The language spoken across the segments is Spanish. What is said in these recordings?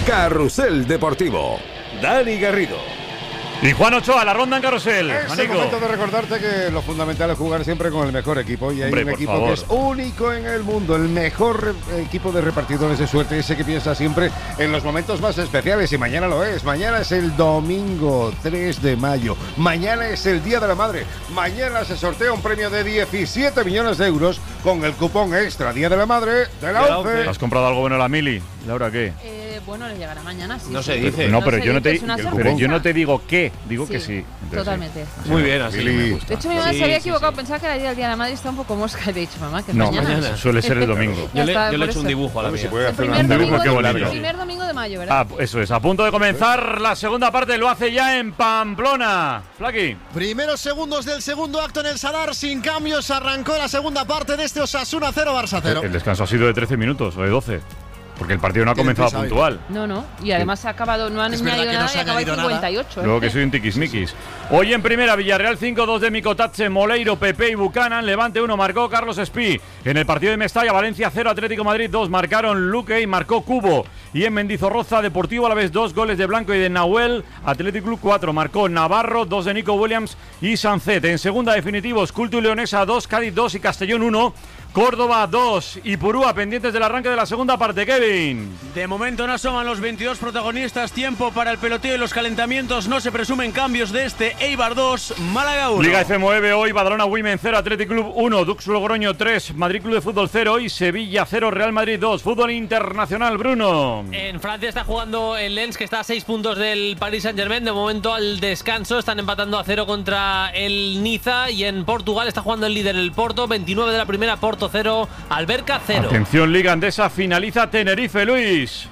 Carrusel Deportivo. Dani Garrido. Y Juan Ochoa, la ronda en Carrusel. Es el momento de recordarte que lo fundamental es jugar siempre con el mejor equipo. Y hay un equipo que es único en el mundo, el mejor equipo de repartidores de suerte, ese que piensa siempre en los momentos más especiales. Y mañana lo es. Mañana es el domingo 3 de mayo. Mañana es el Día de la Madre. Mañana se sortea un premio de 17 millones de euros con el cupón extra Día de la Madre de la ONCE. ¿Has comprado algo bueno a la Mili? ¿Laura qué? Bueno, le llegará mañana, sí. No se dice. No, pero yo no te digo qué, digo sí, que sí. Entonces, totalmente. Sí. Muy bien, así me gusta. De hecho, mi mamá se había equivocado, pensaba que era el Día de la Madre, está un poco mosca. Y le he dicho, mamá, que es mañana. Suele ser el domingo. Yo le he hecho un dibujo a la mía. El primer domingo de mayo, ¿verdad? Eso es, a punto de comenzar la segunda parte, lo hace ya en Pamplona. Flaki. Primeros segundos del segundo acto en el Sadar, sin cambios, arrancó la segunda parte de este Osasuna 0, Barça 0. El descanso ha sido de 13 minutos o de 12. Porque el partido no ha comenzado puntual. No. Y además ha acabado, no han añadido nada y ha acabado 58. Luego que soy un tiquismiquis. Hoy en primera, Villarreal 5-2 de Micotache, Moleiro, Pepe y Buchanan. Levante 1, marcó Carlos Espí. En el partido de Mestalla, Valencia 0, Atlético Madrid 2. Marcaron Luque y marcó Cubo. Y en Mendizorroza, Deportivo Alavés 2, goles de Blanco y de Nahuel. Atlético Club 4, marcó Navarro, 2 de Nico Williams y Sancet. En segunda, definitivos, Culto y Leonesa 2, Cádiz 2 y Castellón 1. Córdoba 2 y Purúa pendientes del arranque de la segunda parte, Kevin. De momento no asoman los 22 protagonistas. Tiempo para el peloteo y los calentamientos. No se presumen cambios de este. Eibar 2, Málaga 1. Liga F9 hoy, Badalona Women 0, Athletic Club 1, Dux Logroño 3, Madrid Club de Fútbol 0 y Sevilla 0, Real Madrid 2. Fútbol internacional, Bruno. En Francia está jugando el Lens, que está a 6 puntos del Paris Saint-Germain. De momento al descanso están empatando a 0 contra el Niza. Y en Portugal está jugando el líder, el Porto, 29 de la primera, Porto 0, Alberca 0. Atención, Liga Andesa, finaliza Tenerife, Luis.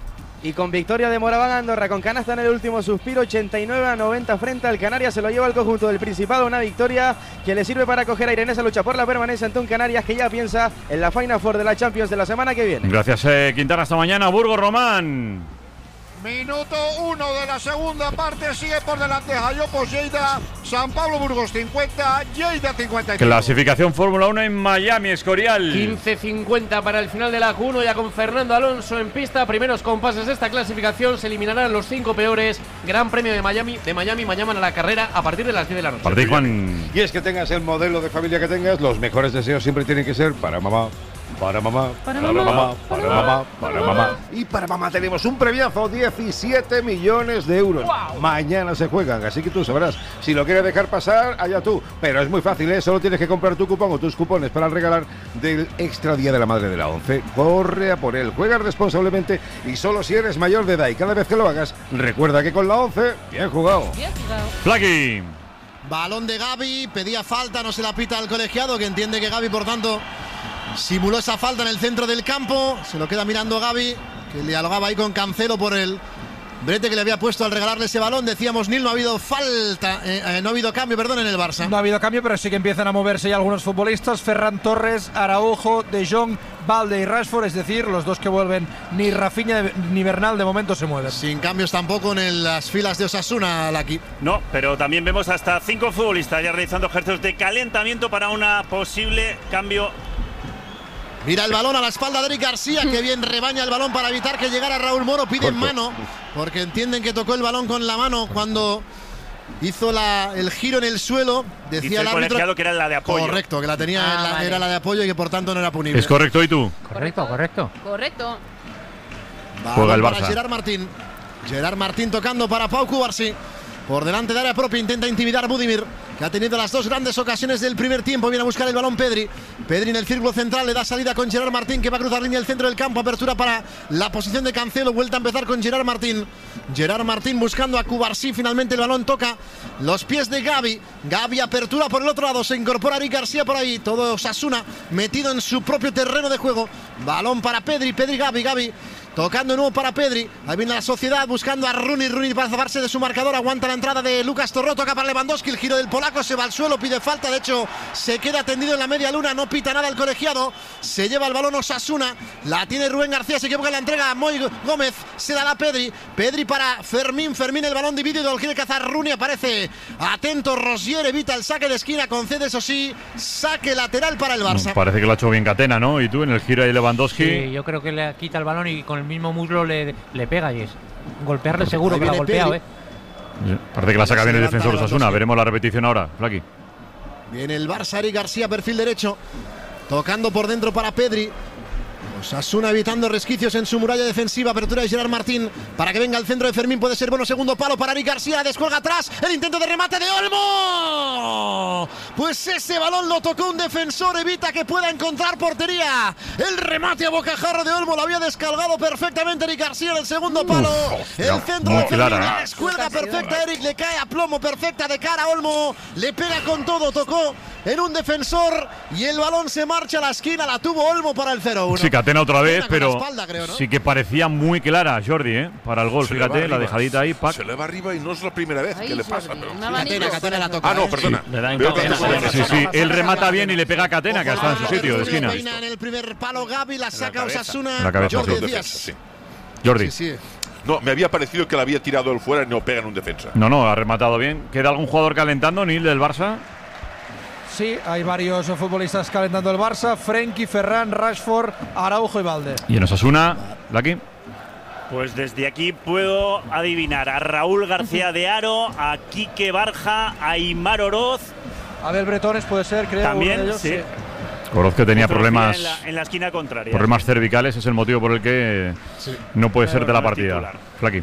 Y con victoria de Moraván Andorra con canasta en el último suspiro, 89-90 frente al Canarias. Se lo lleva el conjunto del Principado, una victoria que le sirve para coger a Irene esa lucha por la permanencia ante un Canarias que ya piensa en la Final Four de la Champions de la semana que viene. Gracias, Quintana, hasta mañana. Burgos Román. Minuto 1 de la segunda parte, sigue por delante Jayopos Lleida, San Pablo Burgos 50, Lleida 55. Clasificación Fórmula 1 en Miami, Escorial. 15:50 para el final de la Q1, ya con Fernando Alonso en pista. Primeros compases de esta clasificación, se eliminarán los 5 peores. Gran Premio de Miami, mañana a la carrera a partir de las 10 de la noche. Para ti, Juan. Y es que tengas el modelo de familia que tengas, los mejores deseos siempre tienen que ser para mamá. Para mamá, para mamá, para mamá, para mamá. Y para mamá tenemos un premiazo, 17 millones de euros. ¡Wow! Mañana se juegan, así que tú sabrás. Si lo quieres dejar pasar, allá tú. Pero es muy fácil, ¿eh? Solo tienes que comprar tu cupón o tus cupones para regalar del Extra Día de la Madre de la ONCE. Corre a por él, juega responsablemente y solo si eres mayor de edad. Y cada vez que lo hagas, recuerda que con la ONCE, bien jugado. Bien jugado. Flaki. Balón de Gavi, pedía falta, no se la pita al colegiado, que entiende que Gavi, por tanto, simuló esa falta en el centro del campo. Se lo queda mirando Gavi, que dialogaba ahí con Cancelo por el brete que le había puesto al regalarle ese balón. Decíamos, Nil, no ha habido falta, no ha habido cambio, perdón, en el Barça. No ha habido cambio, pero sí que empiezan a moverse ya algunos futbolistas. Ferran Torres, Araujo, De Jong, Balde y Rashford, es decir, los dos que vuelven, ni Rafinha ni Bernal de momento se mueven. Sin cambios tampoco en las filas de Osasuna, Laki. No, pero también vemos hasta 5 futbolistas ya realizando ejercicios de calentamiento para una posible cambio. Mira el balón a la espalda de Eric García, que bien rebaña el balón para evitar que llegara Raúl Moro. Piden mano, porque entienden que tocó el balón con la mano cuando hizo el giro en el suelo. Decía el árbitro que era la de apoyo. Correcto, que la tenía, era la de apoyo y que por tanto no era punible. ¿Es correcto y tú? Correcto. Juega el Barça. Para Gerard Martín tocando para Pau Cubarsí. Por delante de área propia intenta intimidar a Budimir, que ha tenido las dos grandes ocasiones del primer tiempo. Viene a buscar el balón Pedri. Pedri en el círculo central, le da salida con Gerard Martín, que va a cruzar línea del centro del campo. Apertura para la posición de Cancelo. Vuelta a empezar con Gerard Martín. Gerard Martín buscando a Cubarsí. Finalmente el balón toca los pies de Gavi. Gavi, apertura por el otro lado. Se incorpora Eric García por ahí. Todo Osasuna metido en su propio terreno de juego. Balón para Pedri. Gavi. Tocando de nuevo para Pedri. Ahí viene la Sociedad buscando a Rooney para zafarse de su marcador. Aguanta la entrada de Lucas Torró. Toca para Lewandowski. El giro del polaco. Se va al suelo. Pide falta. De hecho, se queda tendido en la media luna. No pita nada el colegiado. Se lleva el balón Osasuna. La tiene Rubén García. Se equivoca en la entrega. Moy Gómez. Se da la Pedri. Pedri para Fermín. El balón dividido. Lo quiere cazar Rooney. Aparece atento Rosier. Evita el saque de esquina. Concede, eso sí, saque lateral para el Barça. Parece que lo ha hecho bien Catena, ¿no? Y tú en el giro de Lewandowski. Sí, yo creo que le quita el balón y con el mismo muslo le pega y es golpearle seguro que la ha golpeado, Parece que la saca bien el defensor Osasuna. Veremos la repetición ahora, Flaqui. Viene el Barça, Eric García, perfil derecho. Tocando por dentro para Pedri. Osasuna evitando resquicios en su muralla defensiva. Apertura de Gerard Martín para que venga al centro de Fermín. Puede ser bueno. Segundo palo para Eric García. Descuelga atrás. El intento de remate de Olmo. Pues ese balón lo tocó un defensor. Evita que pueda encontrar portería. El remate a bocajarro de Olmo. Lo había descargado perfectamente Eric García en el segundo palo. El centro de Fermín. La descuelga perfecta. Eric le cae a plomo. Perfecta de cara a Olmo. Le pega con todo. Tocó en un defensor. Y el balón se marcha a la esquina. La tuvo Olmo para el 0-1. Sí, Catena otra vez, pero espalda, creo, ¿no? Sí que parecía muy clara Jordi, para el gol. Fíjate, la dejadita ahí, Pac. Se le va arriba y no es la primera vez que le pasa. Pero... Catena la toca. No, perdona. Sí, él remata bien y le pega a Catena, que está en su sitio de esquina. En el primer palo Gavi, la saca Osasuna. La cabeza, Jordi. No, me había parecido que la había tirado él fuera y no pega en un defensa. No, ha rematado bien. ¿Queda algún jugador calentando, Nil, del Barça? Sí, hay varios futbolistas calentando el Barça. Frenkie, Ferran, Rashford, Araujo y Valde. ¿Y en Osasuna, Laki? Pues desde aquí puedo adivinar a Raúl García de Haro, a Quique Barja, a Aimar Oroz. Abel Bretones puede ser, creo. También, ellos, sí. Oroz, que tenía problemas en la esquina contraria. Problemas cervicales, es el motivo por el que no puede ser de la partida. Flaqui.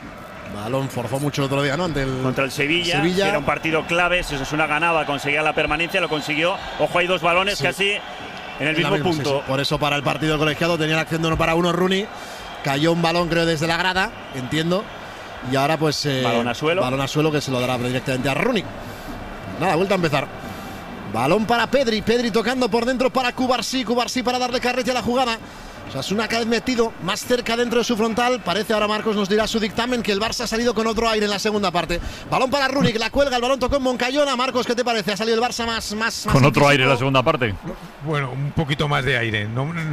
Balón forzó mucho el otro día, ¿no? Contra el Sevilla. Era un partido clave. Si Osasuna ganaba, conseguía la permanencia, lo consiguió. Ojo, hay dos balones casi en el mismo punto. Por eso para el partido del colegiado tenía la acción de 1-1 Rooney. Cayó un balón, creo, desde la grada, entiendo. Y ahora pues balón a suelo que se lo dará directamente a Rooney. Nada, vuelta a empezar. Balón para Pedri tocando por dentro para Cubarsí para darle carrete a la jugada. Osasuna cada vez metido más cerca dentro de su frontal. Parece, ahora Marcos nos dirá su dictamen, que el Barça ha salido con otro aire en la segunda parte. Balón para Rooney, que la cuelga, el balón tocó en Moncayona. Marcos, ¿qué te parece? ¿Ha salido el Barça más con otro aire en la segunda parte? Bueno, un poquito más de aire,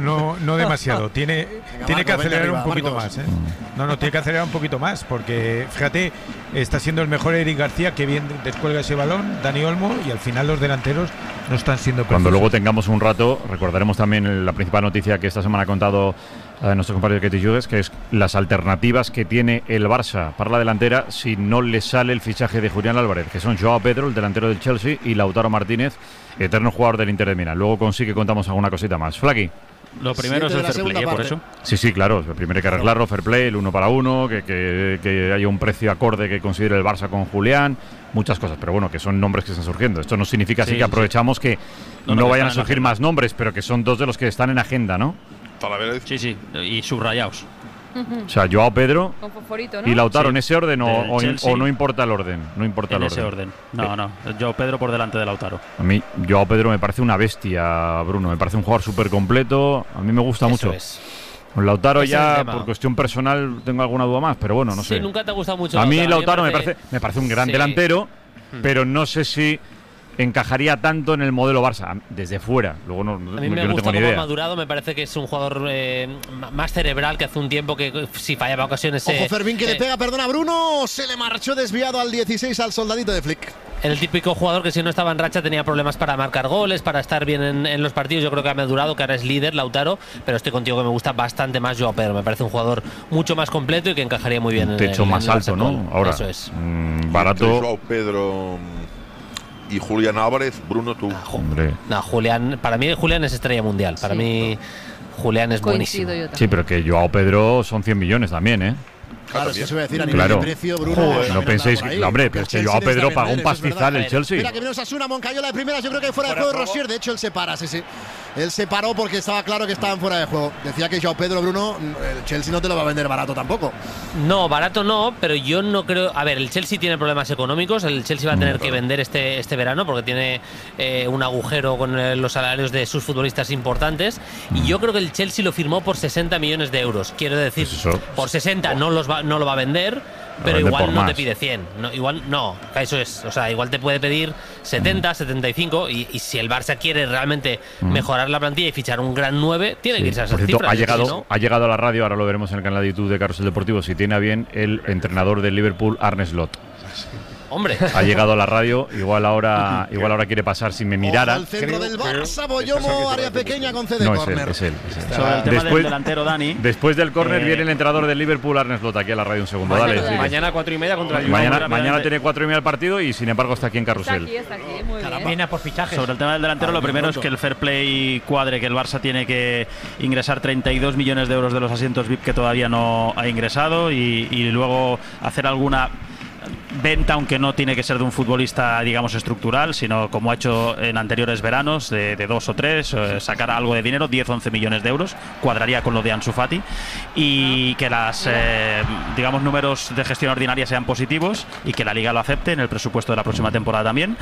no demasiado. Tiene que acelerar un poquito más. Tiene que acelerar un poquito más, porque fíjate, está siendo el mejor Eric García, que bien descuelga ese balón, Dani Olmo, y al final los delanteros no están siendo precisos. Cuando luego tengamos un rato, recordaremos también la principal noticia que esta semana ha contado nuestro compañero Katy Hughes, que es las alternativas que tiene el Barça para la delantera si no le sale el fichaje de Julián Álvarez, que son Joao Pedro, el delantero del Chelsea, y Lautaro Martínez, eterno jugador del Inter de Milán. Luego consigue, contamos alguna cosita más. Flaqui. Lo primero es el fair play, por eso. Sí, claro. Primero hay que arreglarlo, fair play, el 1 para 1, que haya un precio acorde que considere el Barça con Julián, muchas cosas, pero bueno, que son nombres que están surgiendo. Esto no significa así que aprovechamos que no vayan a surgir más nombres, pero que son dos de los que están en agenda, ¿no? Sí, y subrayados. O sea, Joao Pedro con fosforito, ¿no? Y Lautaro, ¿en ese orden o no importa el orden? No importa el orden. En ese orden. No. Joao Pedro por delante de Lautaro. A mí, Joao Pedro me parece una bestia, Bruno. Me parece un jugador súper completo. A mí me gusta mucho. Con Lautaro ya, por cuestión personal, tengo alguna duda más, pero bueno, no sé. Sí, nunca te ha gustado mucho. A mí Lautaro me parece un gran delantero, pero no sé si encajaría tanto en el modelo Barça desde fuera. Luego no, a mí me gusta cómo ha madurado. Me parece que es un jugador más cerebral, que hace un tiempo que si fallaba ocasiones. Ojo, Fermín, que le pega, perdona, Bruno. Se le marchó desviado al 16 al soldadito de Flick. El típico jugador que si no estaba en racha tenía problemas para marcar goles, para estar bien en los partidos. Yo creo que ha madurado, que ahora es líder, Lautaro, pero estoy contigo, que me gusta bastante más Joao Pedro. Me parece un jugador mucho más completo y que encajaría muy bien. Un techo más alto, ¿no? Ahora, eso es. Barato. Joao Pedro y Julián Álvarez, Bruno, tú. No, Julián, para mí Julián es estrella mundial. Para mí Julián es buenísimo. Sí, pero que Joao Pedro son 100 millones también, ¿eh? Claro, eso se va a decir a nivel de precio, Bruno. No penséis que, hombre, pero es que Joao Pedro pagó un pastizal el Chelsea. Mira que menos Osasuna, Moncayola de primeras, yo creo que fuera de juego Rosier. De hecho, él se para, sí. Él se paró porque estaba claro que estaban fuera de juego. Decía que Joao Pedro, Bruno, el Chelsea no te lo va a vender barato tampoco. No, barato no, pero yo no creo. A ver, el Chelsea tiene problemas económicos. El Chelsea va a tener que vender este verano porque tiene un agujero con los salarios de sus futbolistas importantes. Y yo creo que el Chelsea lo firmó por 60 millones de euros. Quiero decir, por 60 no lo va a vender. Pero igual no te pide 100, igual no, eso es, o sea, igual te puede pedir 70, 75 y si el Barça quiere realmente mejorar la plantilla y fichar un gran 9, tiene que irse a esas cifras. Ha llegado a la radio, ahora lo veremos en el canal de YouTube de Carrusel Deportivo, si tiene a bien el entrenador del Liverpool, Arne Slot. Hombre. Ha llegado a la radio, igual ahora quiere pasar si me mirara. Al centro del Barça, Boyomo, área pequeña con CD córner. Es él. Sobre el tema del delantero, Dani. Después del córner viene el entrenador del Liverpool, Arne Slot, aquí a la radio un segundo. Mañana 4:30 contra el United. Mañana tiene 4:30 el partido y sin embargo está aquí en Carrusel. Está aquí, muy bien. Viene por fichajes. Sobre el tema del delantero, lo primero es que el fair play cuadre, que el Barça tiene que ingresar 32 millones de euros de los asientos VIP que todavía no ha ingresado y luego hacer alguna venta, aunque no tiene que ser de un futbolista, digamos, estructural, sino como ha hecho en anteriores veranos, de 2 o 3, sacar algo de dinero, 10-11 millones de euros, cuadraría con lo de Ansu Fati, y que las, digamos, números de gestión ordinaria sean positivos y que la Liga lo acepte en el presupuesto de la próxima temporada también,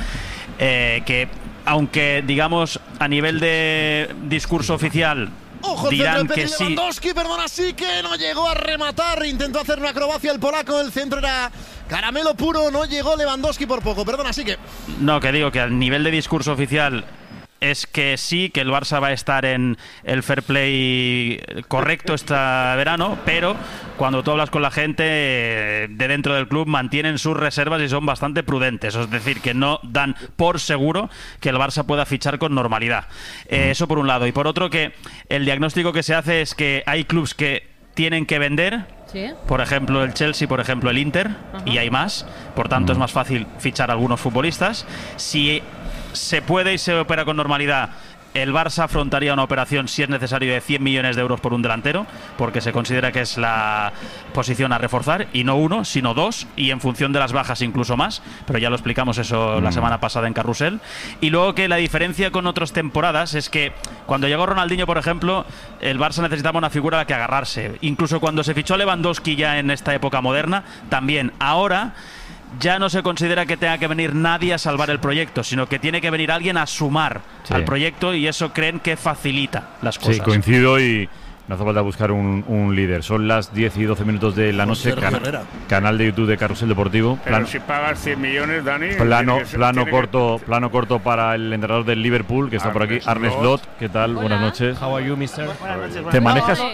que aunque, digamos, a nivel de discurso oficial Ojo, dirán que sí. Lewandowski, perdona, sí que no llegó a rematar. Intentó hacer una acrobacia el polaco. El centro era caramelo puro. No llegó Lewandowski por poco. Perdona, sí que. No, que digo que a nivel de discurso oficial es que sí, que el Barça va a estar en el fair play correcto este verano, pero cuando tú hablas con la gente de dentro del club mantienen sus reservas y son bastante prudentes, es decir, que no dan por seguro que el Barça pueda fichar con normalidad. Eso por un lado. Y por otro, que el diagnóstico que se hace es que hay clubs que tienen que vender, ¿sí? Por ejemplo el Chelsea, por ejemplo el Inter, y hay más, por tanto es más fácil fichar a algunos futbolistas. Si se puede y se opera con normalidad, el Barça afrontaría una operación, si es necesario, de 100 millones de euros por un delantero, porque se considera que es la posición a reforzar, y no uno, sino dos, y en función de las bajas incluso más, pero ya lo explicamos eso la semana pasada en Carrusel. Y luego que la diferencia con otras temporadas es que cuando llegó Ronaldinho, por ejemplo, el Barça necesitaba una figura a la que agarrarse. Incluso cuando se fichó a Lewandowski ya en esta época moderna, también. Ahora ya no se considera que tenga que venir nadie a salvar el proyecto, sino que tiene que venir alguien a sumar al proyecto, y eso creen que facilita las cosas. Sí, coincido, y no hace falta buscar un líder. Son las 10 y 12 minutos de la noche. Canal de YouTube de Carrusel Deportivo. Pero si pagas 100 millones, Dani. Plano corto para el entrenador del Liverpool, que está por aquí, Arne Slot. ¿Qué tal? Buenas noches. How are you, mister? Te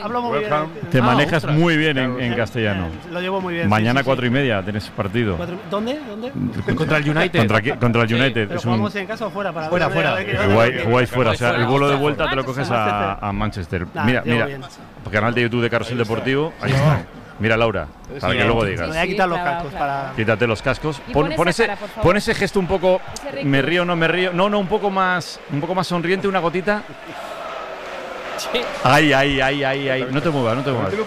manejas No, muy bien en castellano. Lo llevo muy bien. Mañana sí, 4:30 tienes partido. ¿Dónde? Contra el United. Contra el United. ¿Pero jugamos en casa o fuera? Fuera. Jugáis fuera. O sea, el vuelo de vuelta te lo coges a Manchester. Mira. Canal de YouTube de Carrusel Deportivo. Ahí está. Mira, Laura, para que luego digas. Me voy a quitar los cascos para. Quítate los cascos. Pon ese gesto un poco. Me río, no me río. No, un poco más sonriente, una gotita. Sí. Ay. No te muevas.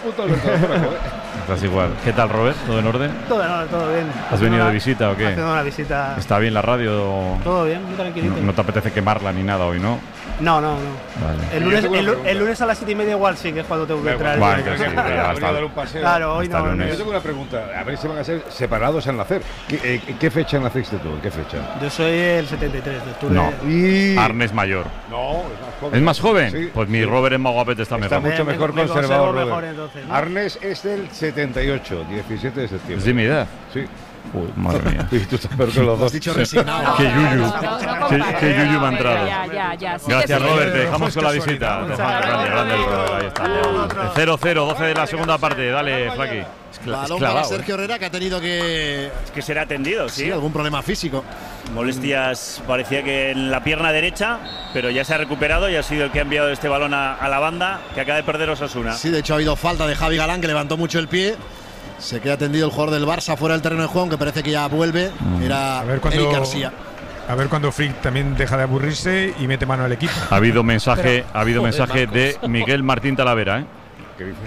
Estás igual. ¿Qué tal, Robert? ¿Todo en orden? Todo bien. ¿Has venido de visita o qué? Haciendo una visita. ¿Está bien la radio? Todo bien, muy tranquilito. No te apetece quemarla ni nada hoy, ¿no? No. Vale. El lunes a las 7:30 igual sí, que es cuando tengo que entrar. Vale, que sí, ya Voy a dar un paseo. Claro, hoy no. Yo tengo una pregunta. A ver si van a ser separados en nacer. ¿Qué fecha naciste tú? ¿En qué fecha? Yo soy el 73 de octubre. No. Y Arne es mayor. No, es más joven. ¿Es más joven? Sí. Pues mi Robert es más guapete, está mejor. Está mucho mejor conservado, Robert. Mejor, entonces, ¿no? Arnes es del 78, 17 de septiembre. ¿Es de mi edad? Sí. Uy, madre mía. Y tú estás peor que los dos. Has dicho resignado. Qué yuyu. Qué yuyu me ha entrado. Ya. Gracias, Robert. Te dejamos con la visita. Grande el Robert. Ahí está. 0-0, 12 de la segunda parte. Dale, Flaki. Balón para Sergio Herrera, que ha tenido que. Es que será atendido, Sí, algún problema físico. Molestias, parecía que en la pierna derecha, pero ya se ha recuperado y ha sido el que ha enviado este balón a la banda, que acaba de perder Osasuna. Sí, de hecho ha habido falta de Javi Galán, que levantó mucho el pie. Se queda tendido el jugador del Barça fuera del terreno de juego, que parece que ya vuelve. Era Eric García. A ver cuando Frick también deja de aburrirse y mete mano al equipo. Ha habido mensaje de Miguel Martín Talavera, ¿Qué dice?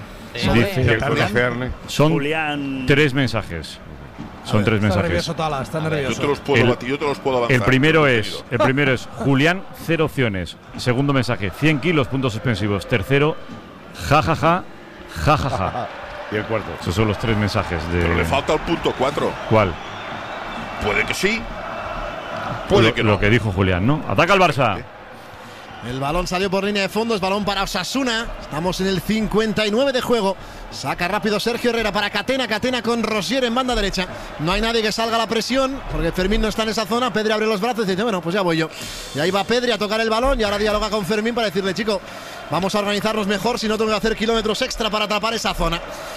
Son Julián. 3 mensajes. Son 3 mensajes. Está nervioso. Yo te los puedo avanzar. El primero es Julián, 0 opciones. Segundo mensaje, 100 kilos, puntos suspensivos. Tercero, jajaja. Y el cuarto. Esos son los 3 mensajes de. Pero le falta el punto 4. ¿Cuál? Puede que sí. Puede que no. Lo que dijo Julián, ¿no? Ataca al Barça. El balón salió por línea de fondo, es balón para Osasuna. Estamos en el 59 de juego. Saca rápido Sergio Herrera para Catena con Rosier en banda derecha. No hay nadie que salga a la presión, porque Fermín no está en esa zona. Pedri abre los brazos y dice, bueno, pues ya voy yo. Y ahí va Pedri a tocar el balón y ahora dialoga con Fermín para decirle, chico, vamos a organizarnos mejor, si no tengo que hacer kilómetros extra para atrapar esa zona.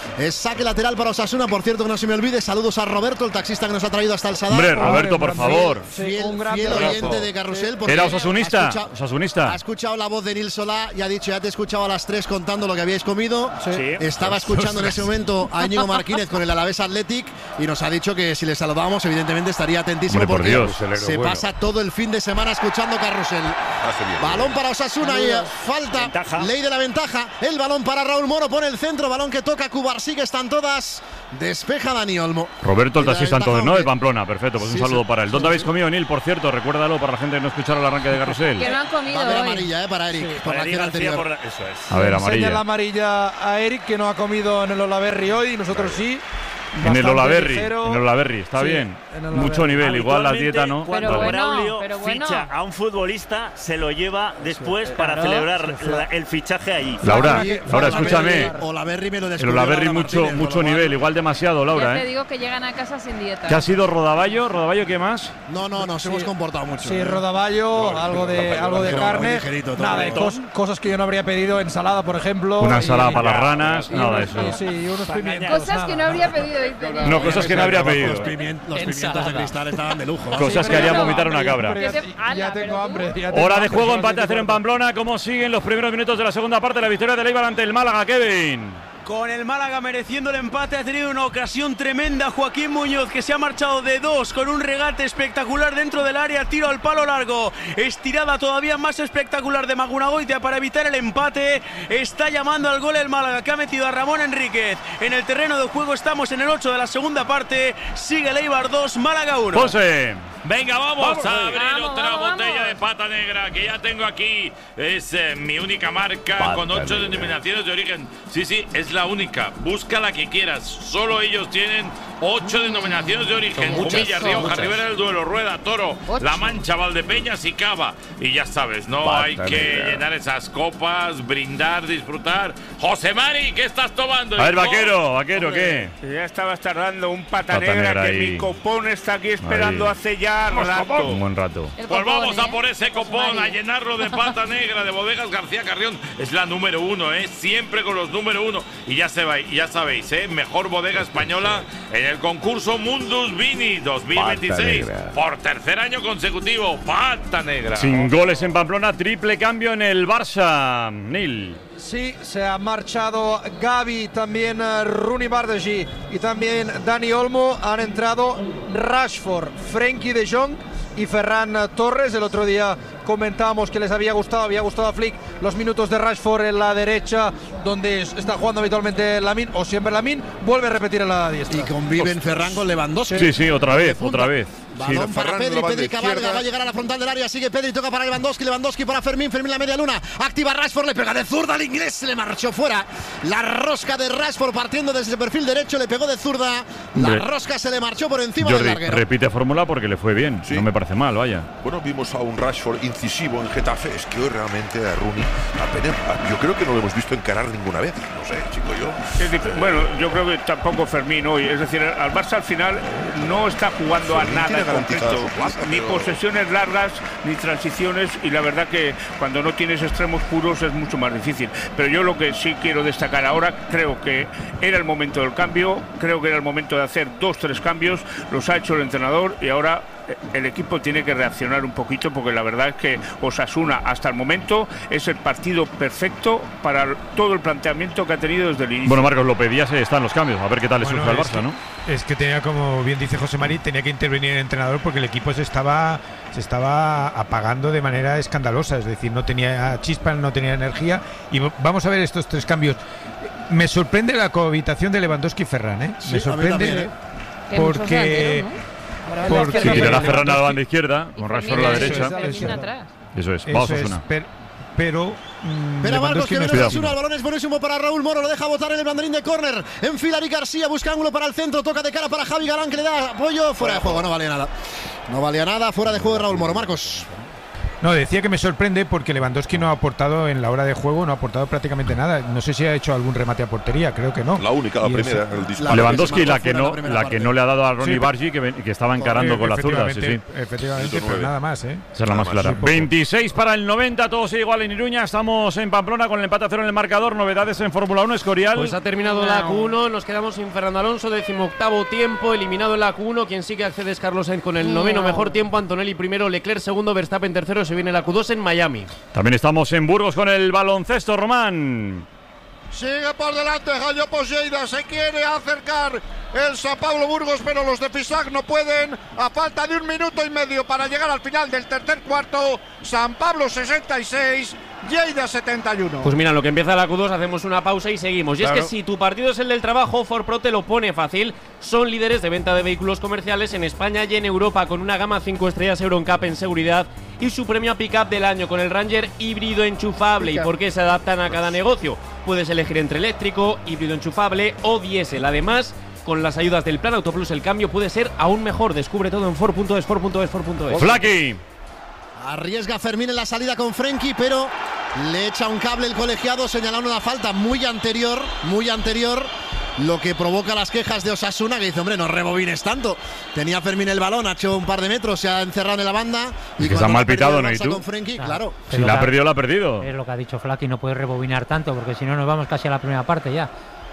Es saque lateral para Osasuna. Por cierto, que no se me olvide, saludos a Roberto, el taxista que nos ha traído hasta el Sadar. Hombre, Roberto, por favor. Fiel oyente de Carrusel. Era osasunista. Ha escuchado la voz de Nil Solá y ha dicho, ya te he escuchado a las 3 contando lo que habíais comido. Estaba escuchando en ese momento a Íñigo Martínez con el Alavés Athletic y nos ha dicho que si le saludábamos, evidentemente estaría atentísimo. Hombre, por porque Dios, se pasa todo el fin de semana escuchando Carrusel. Balón para Osasuna y falta. Ley de la ventaja. El balón para Raúl Moro, pone el centro. Balón que toca Cubarsí, que están todas. Despeja Dani Olmo. Roberto, el taxista entonces, ¿no? De Pamplona. Perfecto, pues un saludo para él. ¿Dónde habéis comido, Nil? Por cierto, recuérdalo para la gente que no escucharon el arranque de Carrusel. Que no han comido. Va a haber hoy. amarilla, para Eric. por la acción anterior. Eso es. A ver, amarilla. Enseña la amarilla a Eric, que no ha comido en el Olaberri hoy, y nosotros sí. En el Olaberri, ligero. en el Olaberri, está Sí, bien. en el Olaberri. Mucho nivel, igual la dieta no. Cuando Pero Braulio bueno, ficha a un futbolista, se lo lleva después para celebrar el fichaje allí. Laura, escúchame. Olaberri me lo El descubrió Olaberri Laura mucho Martínez, mucho nivel, igual demasiado, Ya Laura, te digo que llegan a casa sin dieta. ¿Qué ha sido Rodaballo? ¿Rodaballo qué más? No, nos hemos comportado mucho. Sí, rodaballo, algo de carne. ligerito, todo. Nada, cosas que yo no habría pedido. Ensalada, por ejemplo. Una ensalada y- para las ranas, nada de eso. Sí, y unos pimientos. Cosas que no habría pedido. dice. No, cosas que no habría pedido. Los pimientos de cristal estaban de lujo. Cosas que harían vomitar una cabra. Ya tengo hambre. Hora de juego, empate a 0 en Pamplona. ¿Cómo siguen los primeros minutos de la segunda parte? La victoria del Eibar ante el Málaga, Kevin. Con el Málaga mereciendo el empate, ha tenido una ocasión tremenda Joaquín Muñoz, que se ha marchado de 2 con un regate espectacular dentro del área, tiro al palo largo, estirada todavía más espectacular de Magunagoitia para evitar el empate. Está llamando al gol el Málaga, que ha metido a Ramón Enríquez en el terreno de juego. Estamos en el 8 de la segunda parte, sigue el Eibar 2, Málaga 1. Ponce. Venga, vamos a abrir Vamos, otra vamos, botella vamos. de pata negra que ya tengo aquí. Es mi única marca Pata con 8 negra. denominaciones de origen. Sí, es la única. Busca la que quieras. Solo ellos tienen 8 denominaciones de origen. Jumilla, Rioja, Ribera del Duero, Rueda, Toro, La Mancha, Valdepeñas y Cava. Y ya sabes, no Pata hay que negra. llenar esas copas, brindar, disfrutar. José Mari, ¿qué estás tomando? A ver, hijo? vaquero, ¿qué? Ya estabas tardando un pata Pata negra negra que ahí. mi copón está aquí esperando Ahí. hace ya rato. Un buen rato. El Pues copón, vamos a por ese José copón, Mari. a llenarlo de pata negra de Bodegas García Carrión. Es la número 1, siempre con los número 1. Y ya sabéis, mejor bodega española en el concurso Mundus Vini 2026. Pata negra. Por tercer año consecutivo, pata negra. Sin goles en Pamplona, triple cambio en el Barça. Nil. Sí, se ha marchado Gavi, también Rooney Bardghji y también Dani Olmo. Han entrado Rashford, Frenkie de Jong y Ferran Torres. El otro día comentábamos que les había gustado a Flick los minutos de Rashford en la derecha, donde está jugando habitualmente Lamine, o siempre Lamine, vuelve a repetir en la diestra. Y conviven Ferran con Lewandowski. Sí, otra vez. Balón para Pedri cabalga, va a llegar a la frontal del área, sigue Pedri, toca para Lewandowski para Fermín la media luna, activa Rashford, le pega de zurda al inglés, se le marchó fuera. La rosca de Rashford partiendo desde el perfil derecho, le pegó de zurda, la Hombre. rosca se le marchó por encima del Jordi, larguero. repite fórmula porque le fue bien. Sí. No me parece mal, vaya. Bueno, vimos a un Rashford incisivo en Getafe. Es que hoy realmente a Rooney apenas, yo creo que no lo hemos visto encarar ninguna vez. No sé, chico, yo. Bueno, yo creo que tampoco Fermín hoy. Es decir, al Barça al final no está jugando Fermín a nada tiene en garantizada concreto. su plaza, Ni pero- posesiones largas, ni transiciones. Y la verdad que cuando no tienes extremos puros es mucho más difícil. Pero yo lo que sí quiero destacar ahora, creo que era el momento del cambio. Creo que era el momento de hacer 2-3 cambios. Los ha hecho el entrenador y ahora el equipo tiene que reaccionar un poquito, porque la verdad es que Osasuna hasta el momento es el partido perfecto para todo el planteamiento que ha tenido desde el inicio. Bueno, Marcos, lo pedías, están los cambios. A ver qué tal le surge al Barça, ¿no? Es que tenía, como bien dice José Mari, tenía que intervenir el entrenador porque el equipo se estaba apagando de manera escandalosa. Es decir, no tenía chispa, no tenía energía. Y vamos a ver estos 3 cambios. Me sorprende la cohabitación de Lewandowski y Ferran, ¿eh? Sí, Me a mí sorprende también, porque... Porque tirará Ferran a la banda izquierda, con Rashford a la derecha. Eso es, vamos a Osasuna. Pero Marcos, que viene Osasuna, el balón es buenísimo para Raúl Moro, lo deja botar en el banderín de córner. Enfila Eric García, busca ángulo para el centro, toca de cara para Javi Galán, que le da apoyo, fuera de juego, no valía nada. No valía nada, fuera de juego de Raúl Moro. Marcos. No, decía que me sorprende porque Lewandowski no ha aportado en la hora de juego, no ha aportado prácticamente nada. No sé si ha hecho algún remate a portería, creo que no. La única, la primera, el disparo. Lewandowski la que no le ha dado a Ronny Bargi, que estaba encarando con la zurda. Sí. Efectivamente, pero nada más, ¿eh? Esa es la más clara. 26 para el 90, todo sigue igual en Iruña. Estamos en Pamplona con el empate a 0 en el marcador. Novedades en Fórmula 1, Escorial. Pues ha terminado la Q1, nos quedamos sin Fernando Alonso, 18º tiempo, eliminado en la Q1. Quien sí que accede es Carlos Sainz con el 9º mejor tiempo, Antonelli primero, Leclerc segundo, Verstappen tercero. Se viene la Q2 en Miami. También estamos en Burgos con el baloncesto, Román. Sigue por delante Jayo Poseida, se quiere acercar el San Pablo Burgos, pero los de Fisac no pueden. A falta de 1 minuto y medio para llegar al final del tercer cuarto, San Pablo 66, Lleida 71. Pues mira, lo que empieza la Q2, hacemos una pausa y seguimos. Y es que si tu partido es el del trabajo, Ford Pro te lo pone fácil. Son líderes de venta de vehículos comerciales en España y en Europa, con una gama 5 estrellas EuroNCAP en seguridad y su premio a pick-up del año con el Ranger híbrido enchufable. ¿Y por qué se adaptan a cada negocio? Puedes elegir entre eléctrico, híbrido enchufable o diésel. Además, con las ayudas del Plan Autoplus, el cambio puede ser aún mejor. Descubre todo en Ford.es. Flaky. Arriesga Fermín en la salida con Frenkie, pero le echa un cable el colegiado, señalando una falta muy anterior, lo que provoca las quejas de Osasuna, que dice, hombre, no rebobines tanto. Tenía Fermín el balón, ha hecho un par de metros, se ha encerrado en la banda. Y que se han mal pitado, ¿no? ¿Y tú? Con Frenkie, claro. Si la ha perdido, la ha perdido. Es lo que ha dicho Flaky, no puede rebobinar tanto, porque si no nos vamos casi a la primera parte ya.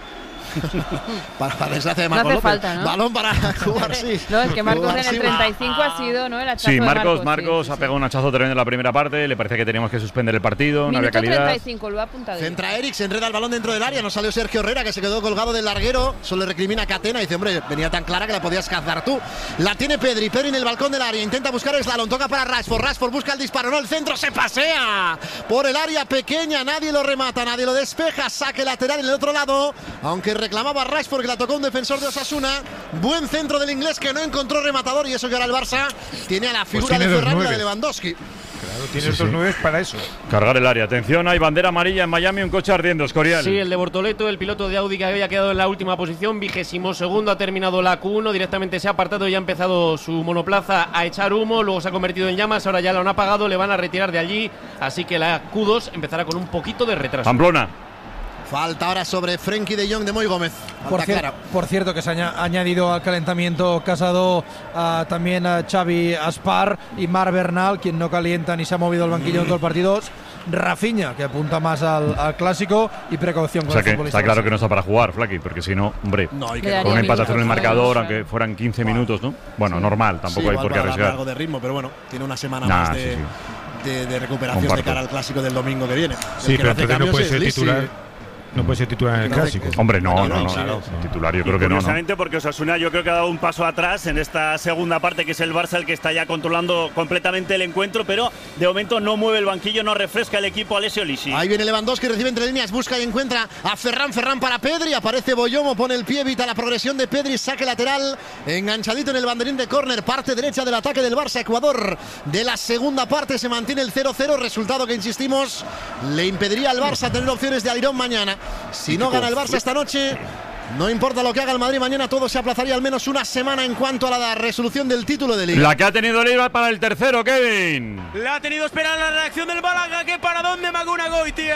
Para desgracia de Marcos no López. Falta, ¿no? Balón para jugar, sí. No, es que Marcos en el 35 ha sido, ¿no? El hachazo sí, de Marcos ha pegado un hachazo tremendo en la primera parte. Le parecía que teníamos que suspender el partido. No había calidad. 35, lo ha apuntado. Centra Eric, se enreda el balón dentro del área. No salió Sergio Herrera, que se quedó colgado del larguero. Solo le recrimina a Catena. Dice, hombre, venía tan clara que la podías cazar tú. La tiene Pedri en el balcón del área. Intenta buscar el slalom. Toca para Rashford busca el disparo. No, el centro se pasea por el área pequeña. Nadie lo remata, nadie lo despeja. Saque lateral en el otro lado. Aunque reclamaba Rashford, que la tocó un defensor de Osasuna. Buen centro del inglés, que no encontró rematador, y eso que ahora el Barça tiene a la figura de Ferran y la de Lewandowski. Claro, tiene estos 9 para eso. Cargar el área. Atención, hay bandera amarilla en Miami, un coche ardiendo, Escorial. Sí, el de Bortoleto, el piloto de Audi, que había quedado en la última posición, 22º, ha terminado la Q1, directamente se ha apartado y ha empezado su monoplaza a echar humo, luego se ha convertido en llamas, ahora ya lo han apagado, le van a retirar de allí, así que la Q2 empezará con un poquito de retraso. Pamplona. Falta ahora sobre Frenkie de Jong de Moy Gómez. Por cierto, que se ha añadido al calentamiento Casado también a Xavi Aspar y Marc Bernal, quien no calienta ni se ha movido el banquillo en todo el partido. Rafinha, que apunta más al clásico, y precaución con el futbolista. Está claro que no está para jugar, Flaky, porque si no, hombre, con un empate en el marcador, aunque fueran 15 minutos, ¿no? Bueno, normal, tampoco hay por qué arriesgar. Algo de ritmo, pero bueno, tiene una semana más de recuperación de cara al clásico del domingo que viene. Sí, pero entonces no puede ser titular. No puede ser titular en el clásico. Hombre, no. Titular yo creo que no. Curiosamente, porque Osasuna yo creo que ha dado un paso atrás en esta segunda parte, que es el Barça el que está ya controlando completamente el encuentro, pero de momento no mueve el banquillo, no refresca el equipo Alessio Lisi. Ahí viene Lewandowski, recibe entre líneas, busca y encuentra a Ferran para Pedri, aparece Boyomo, pone el pie, evita la progresión de Pedri, saque lateral, enganchadito en el banderín de córner, parte derecha del ataque del Barça, Ecuador de la segunda parte, se mantiene el 0-0, resultado que, insistimos, le impediría al Barça tener opciones de Alirón mañana. Si no gana el Barça esta noche, no importa lo que haga el Madrid mañana, todo se aplazaría al menos una semana en cuanto a la resolución del título de Liga. La que ha tenido el Eibar para el tercero, Kevin. La ha tenido esperar la reacción del Málaga, que para dónde Maguna Goitia.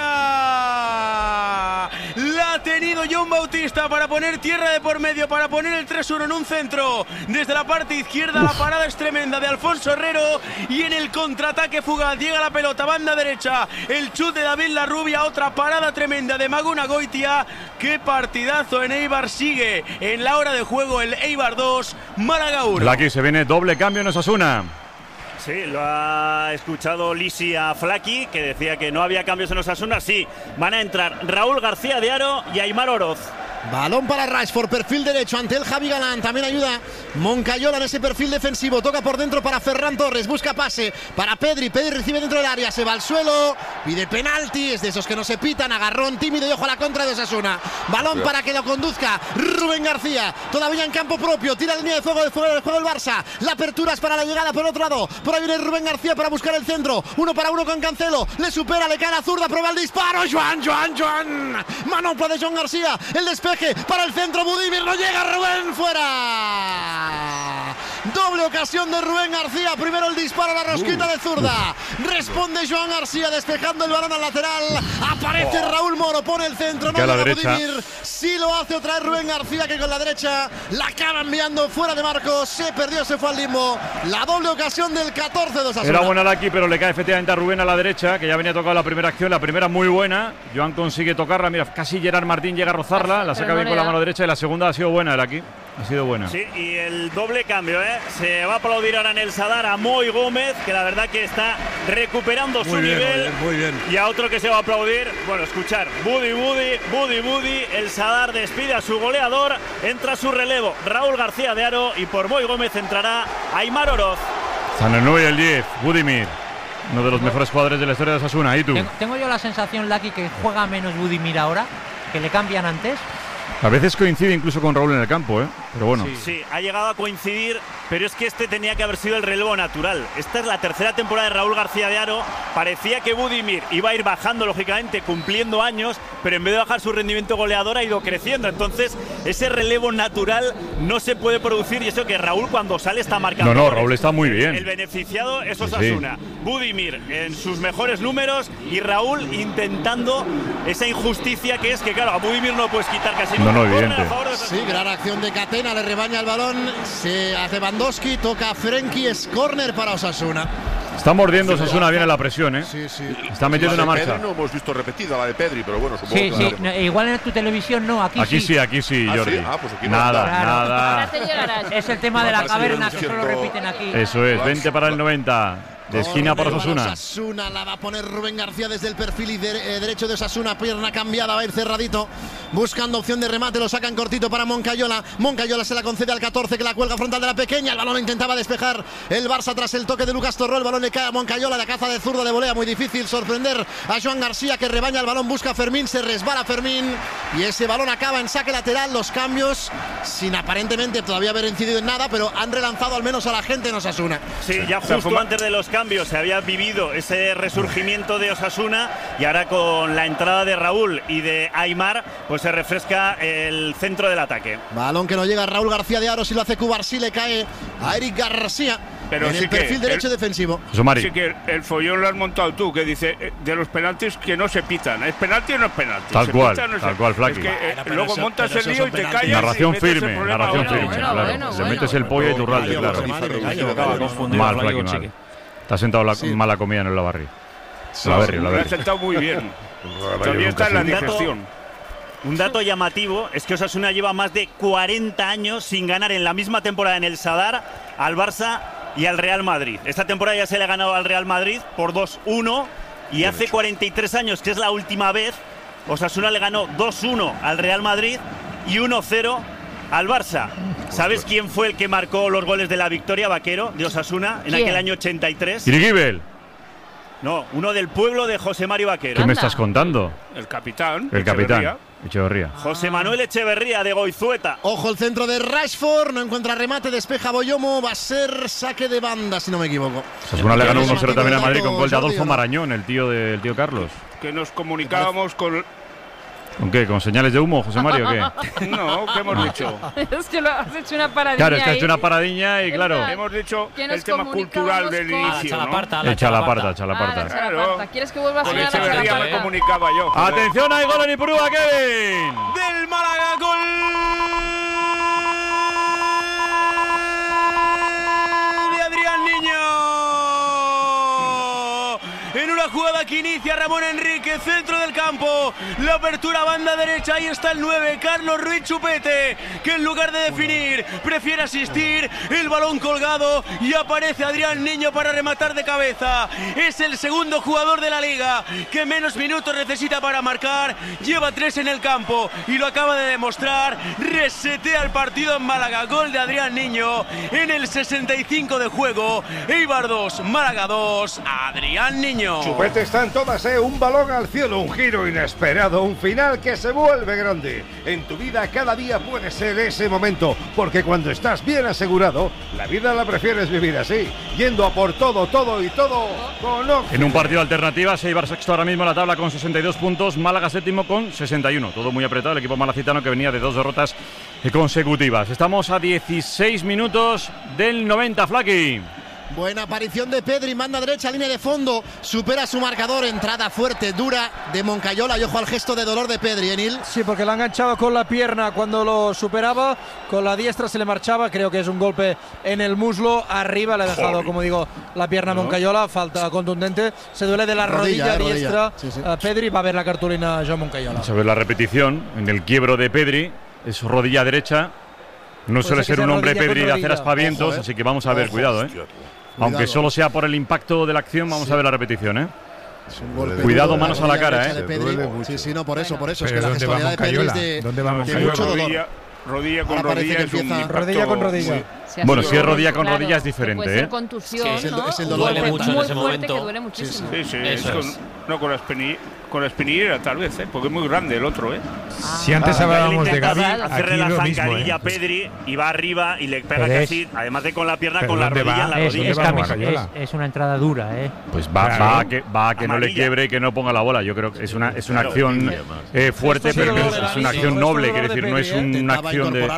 La ha tenido John Bautista para poner tierra de por medio, para poner el 3-1 en un centro. Desde la parte izquierda la parada es tremenda de Alfonso Herrero, y en el contraataque fugaz llega la pelota, banda derecha, el chut de David Larrubia, otra parada tremenda de Maguna Goitia. Qué partidazo en Eibar, sigue en la hora de juego el Eibar 2, Málaga 1. Aquí se viene doble cambio en Osasuna. Sí, lo ha escuchado Lisi a Flaky, que decía que no había cambios en Osasuna. Sí, van a entrar Raúl García de Aro y Aimar Oroz. Balón para Rashford, perfil derecho ante el Javi Galán, también ayuda Moncayola en ese perfil defensivo, toca por dentro para Ferran Torres, busca pase para Pedri recibe dentro del área, se va al suelo, pide penalti, es de esos que no se pitan, agarrón tímido y ojo a la contra de Osasuna. Balón para que lo conduzca Rubén García, todavía en campo propio, tira la línea de fuego del juego del Barça, la apertura es para la llegada por otro lado, por ahí viene Rubén García para buscar el centro, 1 para 1 con Cancelo, le supera, le cae la zurda, prueba el disparo, Joan, manopla de Joan García, el despeje para el centro, Budimir, no llega, Rubén, fuera. Doble ocasión de Rubén García. Primero el disparo a la rosquita de zurda. Responde Joan García despejando el balón al lateral. Aparece Raúl Moro, pone el centro. No llega Budimir. Sí lo hace otra vez Rubén García, que con la derecha la acaba enviando fuera de marcos. Se perdió, se fue al limbo. La doble ocasión del 14 de Osasuna. Era buena la aquí, pero le cae efectivamente a Rubén a la derecha, que ya venía tocado la primera acción. La primera muy buena. Joan consigue tocarla. Mira, casi Gerard Martín llega a rozarla. La saca bien con la mano derecha y la segunda ha sido buena el aquí. Ha sido buena. Sí, y el doble cambio, Se va a aplaudir ahora en el Sadar a Moi Gómez, que la verdad que está recuperando su nivel. Muy bien. Y a otro que se va a aplaudir, bueno, escuchar, Budi, el Sadar despide a su goleador, entra su relevo Raúl García de Aro y por Moi Gómez entrará Aimar Oroz. Están el 9 y el 10, Budimir, uno de los mejores jugadores de la historia de Osasuna. ¿Y tú? Tengo yo la sensación, Lucky, que juega menos Budimir ahora, que le cambian antes. A veces coincide incluso con Raúl en el campo, pero bueno. Sí, ha llegado a coincidir, pero es que este tenía que haber sido el relevo natural. Esta es la tercera temporada de Raúl García de Aro. Parecía que Budimir iba a ir bajando, lógicamente, cumpliendo años, pero en vez de bajar su rendimiento goleador ha ido creciendo. Entonces, ese relevo natural no se puede producir, y eso que Raúl cuando sale está marcando. No, Raúl está muy bien. El beneficiado es Osasuna. Budimir en sus mejores números y Raúl intentando esa injusticia que es que, claro, a Budimir no puedes quitar casi nada. No, evidente. Sí, gran acción de Catena, le rebaña el balón, se hace Bandowski, toca a Frenkie, es córner para Osasuna. Está mordiendo Osasuna bien en la presión, Sí. Está metiendo una marcha. Pedri no hemos visto repetida la de Pedri, pero bueno, supongo que Sí, no, igual en tu televisión no, aquí sí. Aquí sí, Jordi. ¿sí? Pues aquí nada. Ahora te llegarás. Es el tema de la caverna, que solo repiten aquí. Eso es, 20 para el 90. De esquina para Osasuna. Osasuna la va a poner Rubén García desde el perfil y derecho de Osasuna. Pierna cambiada, va a ir cerradito. Buscando opción de remate, lo sacan cortito para Moncayola. Moncayola se la concede al 14, que la cuelga frontal de la pequeña. El balón intentaba despejar el Barça tras el toque de Lucas Torró. El balón le cae a Moncayola, la caza de zurda de volea. Muy difícil sorprender a Joan García, que rebaña el balón, busca a Fermín, se resbala Fermín. Y ese balón acaba en saque lateral. Los cambios, sin aparentemente todavía haber incidido en nada, pero han relanzado al menos a la gente en Osasuna. Sí, ya justo antes de los cambios se había vivido ese resurgimiento de Osasuna, y ahora con la entrada de Raúl y de Aimar, pues se refresca el centro del ataque. Balón que no llega a Raúl García de Aro, si lo hace Cubarsí, le cae a Eric García. Pero en sí el perfil derecho defensivo. Sí que el follón lo has montado tú, que dice de los penaltis que no se pitan. ¿Es penalti o no es penalti? Tal cual, Flaqui. Es que luego montas el lío y te callas. Narración y metes firme, claro. Le metes el pollo y Turralde, claro. Mal, Flaqui, mal. Te ha sentado mala comida en el Lavarri. La ha sentado muy bien. Todavía está en la digestión. Un dato llamativo es que Osasuna lleva más de 40 años sin ganar en la misma temporada en el Sadar al Barça y al Real Madrid. Esta temporada ya se le ha ganado al Real Madrid por 2-1, y hace 43 años, que es la última vez, Osasuna le ganó 2-1 al Real Madrid y 1-0 al Barça. ¿Sabes quién fue el que marcó los goles de la victoria, Vaquero, de Osasuna, en aquel año 83? Irigibel. No, uno del pueblo de José Mario Vaquero. ¿Qué me estás contando? El capitán. Echeverría. José Manuel Echeverría, de Goizueta. Ojo el centro de Rashford, no encuentra remate, despeja Boyomo, va a ser saque de banda, si no me equivoco. Osasuna le ganó 1-0 también a Madrid con gol de Adolfo Marañón, el tío Carlos. Que nos comunicábamos con... ¿Con qué? ¿Con señales de humo, José Mario, o qué? No, ¿qué hemos dicho? Es que lo has hecho una paradilla. Claro, es que has hecho una paradiña y claro. Hemos dicho el tema cultural del inicio, ¿no? Chalaparta. Claro. ¿Quieres que vuelva a sonar? Con Echeverría me comunicaba yo. ¡Atención, hay gol en Ipurúa, Kevin! Del Málaga, gol de Adrián Niño. En una jugada que inicia Ramón Enrique, centro del campo, la apertura banda derecha, ahí está el 9, Carlos Ruiz Chupete, que en lugar de definir prefiere asistir, el balón colgado y aparece Adrián Niño para rematar de cabeza. Es el segundo jugador de la liga que menos minutos necesita para marcar, lleva 3 en el campo y lo acaba de demostrar. Resetea el partido en Málaga, gol de Adrián Niño en el 65 de juego. Eibar 2, Málaga 2, Adrián Niño. Chupete está en todas, un balón al cielo, un giro inesperado, un final que se vuelve grande. En tu vida cada día puede ser ese momento, porque cuando estás bien asegurado, la vida la prefieres vivir así, yendo a por todo y todo con Oxy. En un partido de alternativas, Eibar sexto ahora mismo en la tabla con 62 puntos, Málaga séptimo con 61. Todo muy apretado, el equipo malacitano que venía de 2 derrotas consecutivas. Estamos a 16 minutos del 90, Flaky. Buena aparición de Pedri, manda derecha, línea de fondo, supera su marcador, entrada fuerte, dura de Moncayola y ojo al gesto de dolor de Pedri, Enil. Sí, porque la ha enganchado con la pierna cuando lo superaba, con la diestra se le marchaba, creo que es un golpe en el muslo, arriba le ha dejado, como digo, la pierna a Moncayola, falta contundente, se duele de la rodilla diestra, sí. Pedri, va a ver la cartulina Joan Moncayola. Vamos a ver la repetición, en el quiebro de Pedri, es rodilla derecha, no suele ser un hombre Pedri de hacer aspavientos, así que vamos a ver, cuidado, Aunque solo sea por el impacto de la acción, vamos a ver la repetición, Cuidado, manos a la cara, Sí, no, por eso. Es Pero que la gestualidad de Pedri es de mucho dolor. Rodilla con Ahora parece rodilla, que es un empieza impacto rodilla con rodilla. muy- Bueno, si es rodilla con rodilla es diferente, Puede ser contusión, es el dolor. Duele Muy mucho en ese fuerte, momento. que duele muchísimo. Sí, Eso es con la espinillera tal vez, porque es muy grande el otro, Si antes hablábamos de Intenta Gavi, hacerle aquí la lo mismo, zancadilla a Pedri y va arriba y le pega Pero casi, además de con la pierna, ¿Pero con la dónde rodilla va? en la Es, rodilla. es, va camisa, Guardiola? es una entrada dura, Pues va a que no le Amarilla. quiebre y que no ponga la bola. Yo creo que es una Claro. acción fuerte, Esto sí pero dolor es del una inicio, acción esto noble, dolor quiero de decir, no es Pedri, una Intentaba acción de